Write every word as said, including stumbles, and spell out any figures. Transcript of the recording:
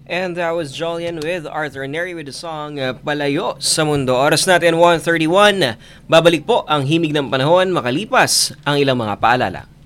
And that was Jolian with Arthur Neri with the song uh, Palayo sa Mundo. Oras natin one thirty-one. Babalik po ang himig ng panahon makalipas ang ilang mga paalala.